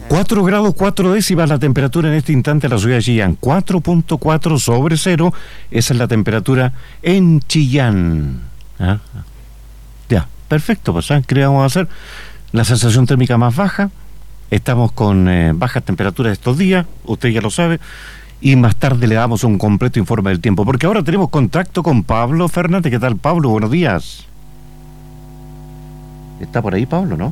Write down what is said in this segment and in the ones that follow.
4 grados 4 décimas la temperatura en este instante en la ciudad de Chillán. 4.4 sobre cero. Esa es la temperatura en Chillán. ¿Ah? Ya, perfecto. Pues, ¿qué le vamos a hacer? La sensación térmica más baja. Estamos con bajas temperaturas estos días. Usted ya lo sabe. Y más tarde le damos un completo informe del tiempo. Porque ahora tenemos contacto con Pablo Fernández. ¿Qué tal, Pablo? Buenos días. ¿Está por ahí, Pablo, no?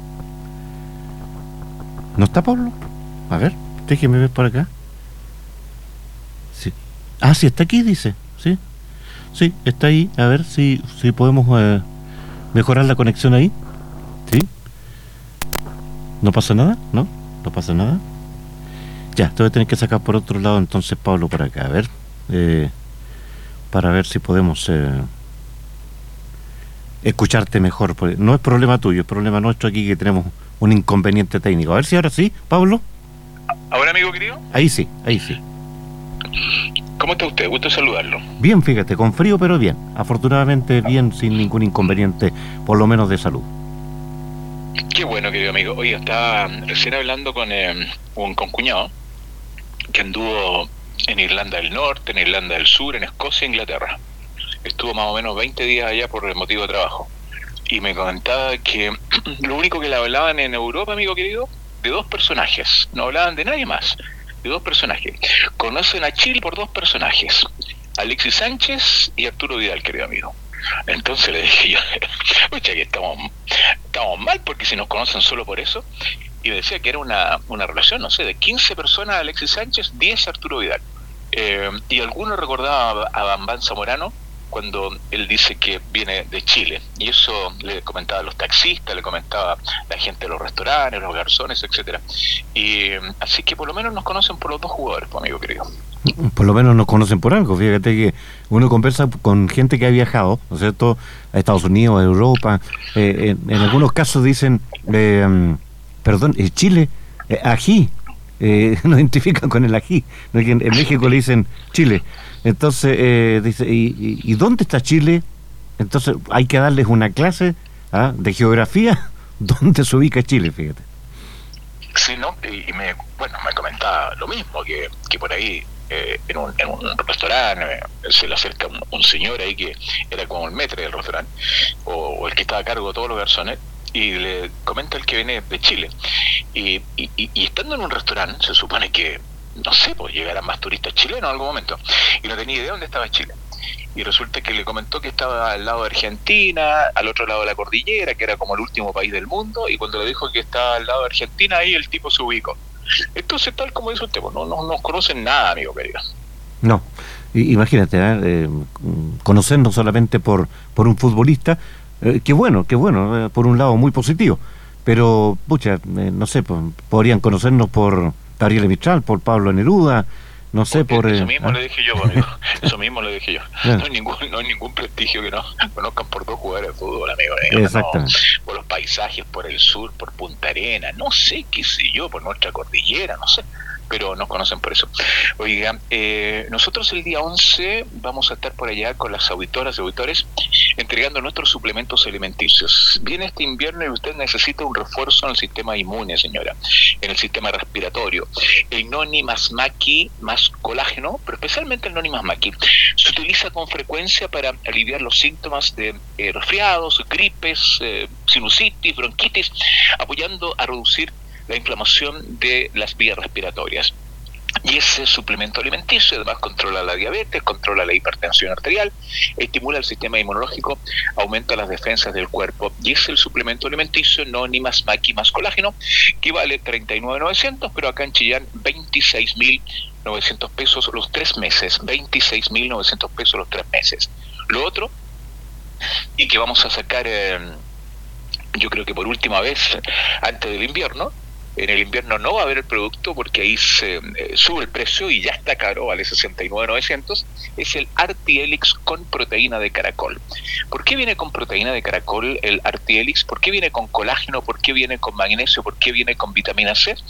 ¿No está Pablo? A ver, déjeme ver por acá. Sí. Ah, sí, está aquí, dice. Sí, sí, está ahí. A ver si podemos mejorar la conexión ahí. ¿Sí? ¿No pasa nada? ¿No? ¿No pasa nada? Ya, te voy a tener que sacar por otro lado entonces, Pablo, por acá. A ver, para ver si podemos escucharte mejor. No es problema tuyo, es problema nuestro aquí que tenemos un inconveniente técnico. A ver si ahora sí, Pablo. ¿Ahora, amigo querido? Ahí sí, ahí sí. ¿Cómo está usted? Gusto saludarlo. Bien, fíjate, con frío pero bien. Afortunadamente bien, sin ningún inconveniente, por lo menos de salud. Qué bueno, querido amigo. Oye, estaba recién hablando con un concuñado que anduvo en Irlanda del Norte, en Irlanda del Sur, en Escocia e Inglaterra. Estuvo más o menos 20 días allá por motivo de trabajo. Y me comentaba que lo único que le hablaban en Europa, amigo querido, de dos personajes. No hablaban de nadie más, de dos personajes. Conocen a Chile por dos personajes, Alexis Sánchez y Arturo Vidal, querido amigo. Entonces le dije yo, pucha, que estamos mal, porque si nos conocen solo por eso. Y me decía que era una relación, no sé, de 15 personas Alexis Sánchez, 10 Arturo Vidal. Y algunos recordaba a Bambán Zamorano, cuando él dice que viene de Chile, y eso le comentaba a los taxistas, le comentaba a la gente de los restaurantes, los garzones, etcétera. Y así que por lo menos nos conocen por los dos jugadores, pues, amigo querido. Por lo menos nos conocen por algo. Fíjate que uno conversa con gente que ha viajado, ¿no es cierto?, a Estados Unidos, a Europa. En algunos casos dicen, Chile, ají. Nos identifican con el ají. En México le dicen Chile. Entonces, dice, ¿y dónde está Chile? Entonces hay que darles una clase de geografía donde se ubica Chile, fíjate. Sí, ¿no? Y me comentaba lo mismo, que por ahí, en un restaurante, se le acerca un señor ahí que era como el maître del restaurante, o el que estaba a cargo de todos los garzones, y le comenta el que viene de Chile. Y estando en un restaurante, se supone que, no sé, pues llegarán más turistas chilenos en algún momento, y no tenía idea dónde estaba Chile. Y resulta que le comentó que estaba al lado de Argentina, al otro lado de la cordillera, que era como el último país del mundo, y cuando le dijo que estaba al lado de Argentina, ahí el tipo se ubicó. Entonces, tal como dice usted, pues no nos conocen nada, amigo querido. No, imagínate, conocernos solamente por un futbolista, qué bueno, por un lado muy positivo, pero, pucha, no sé, podrían conocernos por Gabriel Mistral, por Pablo Neruda, no sé, por... Eso mismo le dije yo, amigo. Eso mismo le dije yo. No hay ningún prestigio que no conozcan por dos jugadores de fútbol, amigo. Exactamente. No, por los paisajes, por el sur, por Punta Arenas, no sé, qué sé yo, por nuestra cordillera, no sé. Pero nos conocen por eso. Oiga, nosotros el día 11 vamos a estar por allá con las auditoras y auditores entregando nuestros suplementos alimenticios. Viene este invierno y usted necesita un refuerzo en el sistema inmune, señora, en el sistema respiratorio. El Noni más Maqui más colágeno, pero especialmente el Noni más Maqui, se utiliza con frecuencia para aliviar los síntomas de resfriados, gripes, sinusitis, bronquitis, apoyando a reducir la inflamación de las vías respiratorias. Y ese suplemento alimenticio además controla la diabetes, controla la hipertensión arterial, estimula el sistema inmunológico, aumenta las defensas del cuerpo. Y es el suplemento alimenticio Noni más Maqui más colágeno, que vale 39.900, pero acá en Chillán 26.900 pesos los 3 meses. 26.900 pesos los 3 meses. Lo otro, y que vamos a sacar, yo creo que por última vez antes del invierno. En el invierno no va a haber el producto porque ahí se sube el precio y ya está caro, vale 69.900. Es el Artielix con proteína de caracol. ¿Por qué viene con proteína de caracol el Artielix? ¿Por qué viene con colágeno? ¿Por qué viene con magnesio? ¿Por qué viene con vitamina C?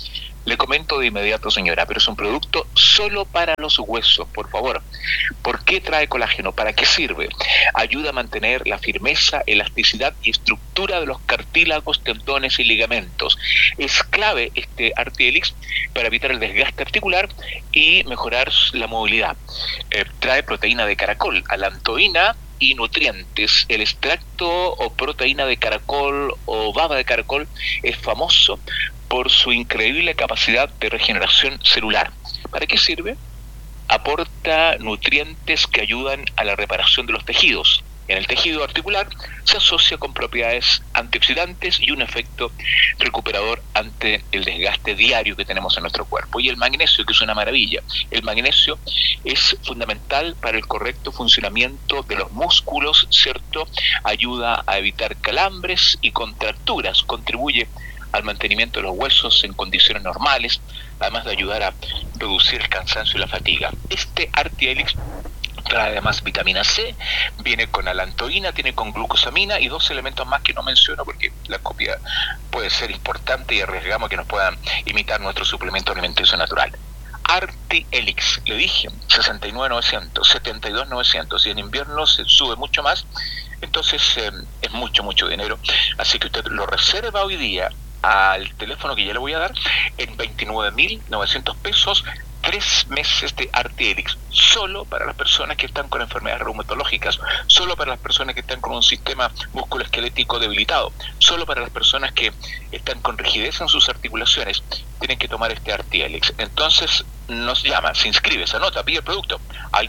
Le comento de inmediato, señora, pero es un producto solo para los huesos, por favor. ¿Por qué trae colágeno? ¿Para qué sirve? Ayuda a mantener la firmeza, elasticidad y estructura de los cartílagos, tendones y ligamentos. Es clave este Artielix para evitar el desgaste articular y mejorar la movilidad. Trae proteína de caracol, alantoína y nutrientes. El extracto o proteína de caracol o baba de caracol es famoso por su increíble capacidad de regeneración celular. ¿Para qué sirve? Aporta nutrientes que ayudan a la reparación de los tejidos. En el tejido articular se asocia con propiedades antioxidantes y un efecto recuperador ante el desgaste diario que tenemos en nuestro cuerpo. Y el magnesio, que es una maravilla. El magnesio es fundamental para el correcto funcionamiento de los músculos, ¿cierto? Ayuda a evitar calambres y contracturas, contribuye al mantenimiento de los huesos en condiciones normales, además de ayudar a reducir el cansancio y la fatiga. Este Artielix trae además vitamina C, viene con alantoína, tiene con glucosamina y 2 elementos más que no menciono porque la copia puede ser importante y arriesgamos que nos puedan imitar nuestro suplemento alimenticio natural. Artielix, le dije, 69.900, 72.900, y en invierno se sube mucho más, entonces es mucho dinero, así que usted lo reserva hoy día al teléfono que ya le voy a dar en 29.900 pesos, 3 meses de Artielix, solo para las personas que están con enfermedades reumatológicas, solo para las personas que están con un sistema musculoesquelético debilitado, solo para las personas que están con rigidez en sus articulaciones, tienen que tomar este Artielix. Entonces nos llama, se inscribe, se anota, pide el producto al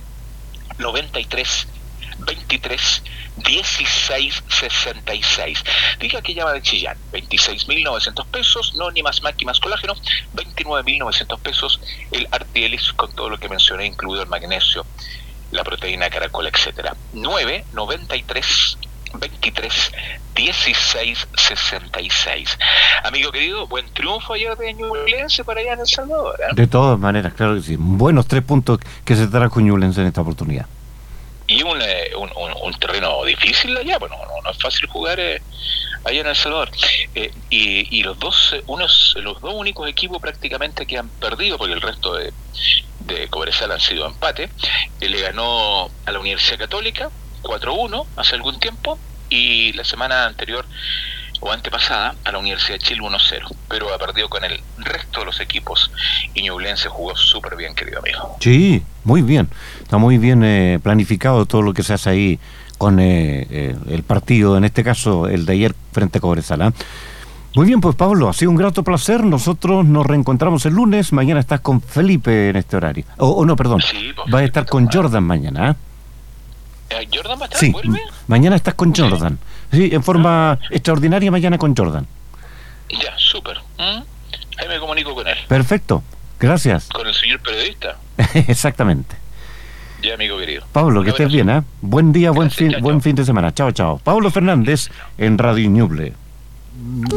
993 23 16 66. Diga que llama de Chillán, 26.900 pesos, no ni más colágeno, 29.900 pesos el Artielix con todo lo que mencioné, incluido el magnesio, la proteína caracol, etcétera. 993 23 16 66. Amigo querido, buen triunfo ayer de Ñublense para allá en El Salvador, ¿eh? De todas maneras, claro que sí. Buenos 3 puntos que se trajo Ñublense en esta oportunidad. Y un terreno difícil allá, bueno, no es fácil jugar allá en El Salvador. Y los dos únicos equipos prácticamente que han perdido, porque el resto de Cobresal han sido empate, le ganó a la Universidad Católica 4-1 hace algún tiempo, y la semana anterior o antepasada a la Universidad de Chile 1-0, pero ha perdido con el resto de los equipos, y Ñublense jugó súper bien, querido amigo. Sí, muy bien, está muy bien planificado todo lo que se hace ahí con el partido, en este caso el de ayer frente a Cobresal, ¿eh? Muy bien, pues Pablo, ha sido un grato placer. Nosotros nos reencontramos el lunes. Mañana estás con Felipe en este horario. No, perdón, sí, vas a estar con Jordan mañana, ¿eh? ¿Jordan va a estar? Sí, ¿Vuelve? Mañana estás con Jordan. Sí, en forma extraordinaria mañana con Jordan. Ya, súper. Ahí me comunico con él. Perfecto, gracias. Con el señor periodista. Exactamente. Ya, amigo querido. Pablo, que estés bien, ¿eh? Buen día, gracias, buen fin de semana. Chao, chao. Pablo Fernández en Radio Ñuble.